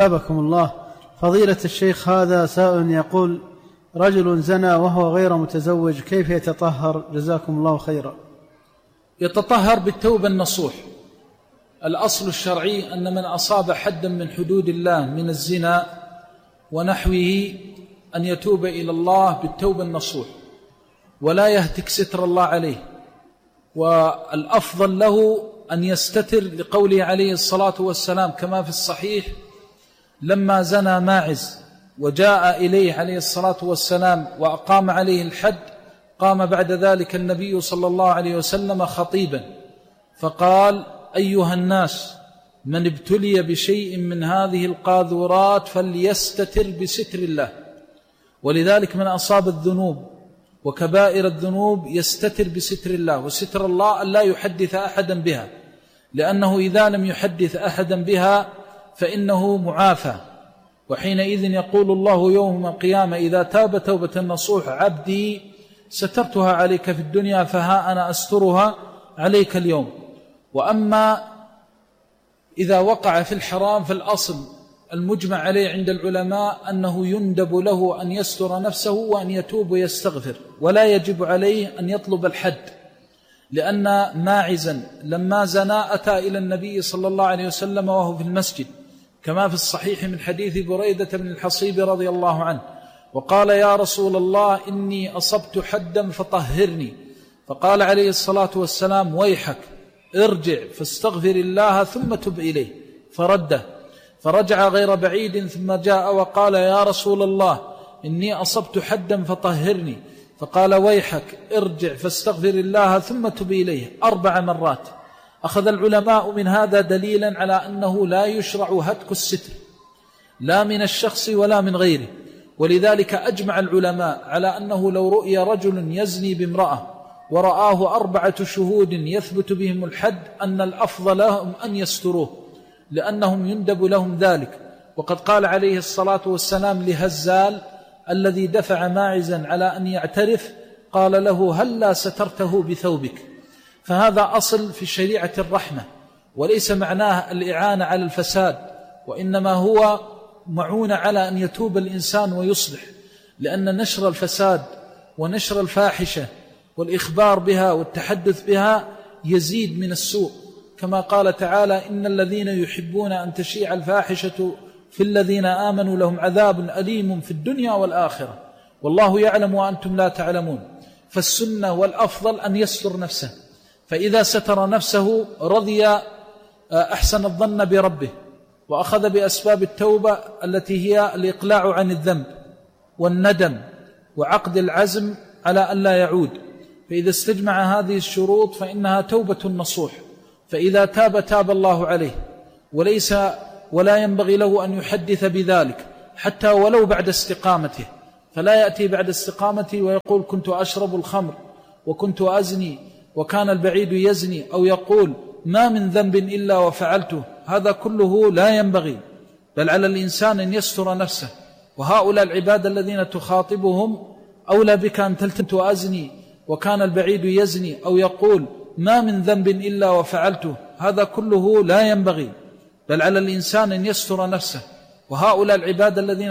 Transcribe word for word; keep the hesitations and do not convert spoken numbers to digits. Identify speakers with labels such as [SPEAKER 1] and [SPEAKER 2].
[SPEAKER 1] أثابكم الله. فضيلة الشيخ، هذا سائل يقول: رجل زنى وهو غير متزوج، كيف يتطهر؟ جزاكم الله خيرا.
[SPEAKER 2] يتطهر بالتوبة النصوح. الأصل الشرعي أن من أصاب حدا من حدود الله من الزنا ونحوه أن يتوب إلى الله بالتوبة النصوح ولا يهتك ستر الله عليه، والأفضل له أن يستتر لقوله عليه الصلاة والسلام كما في الصحيح: لما زنى ماعز وجاء إليه عليه الصلاة والسلام وأقام عليه الحد، قام بعد ذلك النبي صلى الله عليه وسلم خطيبا فقال: أيها الناس، من ابتلي بشيء من هذه القاذورات فليستتر بستر الله. ولذلك من أصاب الذنوب وكبائر الذنوب يستتر بستر الله، وستر الله أن لا يحدث أحدا بها، لأنه إذا لم يحدث أحدا بها فإنه معافى. وحينئذ يقول الله يوم القيامة: إذا تاب توبة نصوح عبدي سترتها عليك في الدنيا فها أنا أسترها عليك اليوم. وأما إذا وقع في الحرام فالأصل المجمع عليه عند العلماء أنه يندب له أن يستر نفسه وأن يتوب ويستغفر، ولا يجب عليه أن يطلب الحد، لأن ماعزا لما زنا أتى إلى النبي صلى الله عليه وسلم وهو في المسجد كما في الصحيح من حديث بريدة بن الحصيب رضي الله عنه، وقال: يا رسول الله، إني أصبت حدا فطهرني. فقال عليه الصلاة والسلام: ويحك، ارجع فاستغفر الله ثم تب إليه. فرده، فرجع غير بعيد ثم جاء وقال: يا رسول الله، إني أصبت حدا فطهرني. فقال: ويحك، ارجع فاستغفر الله ثم تب إليه أربع مرات. أخذ العلماء من هذا دليلا على أنه لا يشرع هتك الستر لا من الشخص ولا من غيره. ولذلك أجمع العلماء على أنه لو رؤي رجل يزني بامرأة ورآه أربعة شهود يثبت بهم الحد أن الأفضل لهم أن يستروه، لأنهم يندب لهم ذلك. وقد قال عليه الصلاة والسلام لهزال الذي دفع ماعزا على أن يعترف، قال له: هل لا سترته بثوبك؟ فهذا أصل في شريعة الرحمة، وليس معناه الإعانة على الفساد، وإنما هو معونة على أن يتوب الإنسان ويصلح، لأن نشر الفساد ونشر الفاحشة والإخبار بها والتحدث بها يزيد من السوء، كما قال تعالى: إن الذين يحبون أن تشيع الفاحشة في الذين آمنوا لهم عذاب أليم في الدنيا والآخرة والله يعلم وأنتم لا تعلمون. فالسنة والأفضل أن يستر نفسه، فإذا ستر نفسه رضي أحسن الظن بربه وأخذ بأسباب التوبة التي هي الإقلاع عن الذنب والندم وعقد العزم على أن لا يعود. فإذا استجمع هذه الشروط فإنها توبة نصوح، فإذا تاب تاب الله عليه، وليس ولا ينبغي له أن يحدث بذلك حتى ولو بعد استقامته، فلا يأتي بعد استقامته ويقول: كنت أشرب الخمر وكنت أزني وكان البعيد يزني، أو يقول: ما من ذنب إلا وفعلته. هذا كله لا ينبغي، بل على الإنسان أن يستر نفسه. وهؤلاء العباد الذين تخاطبهم أولى بك أن تلتمت أزني وكان البعيد يزني، أو يقول: ما من ذنب إلا وفعلته. هذا كله لا ينبغي، بل على الإنسان أن يستر نفسه. وهؤلاء العباد الذين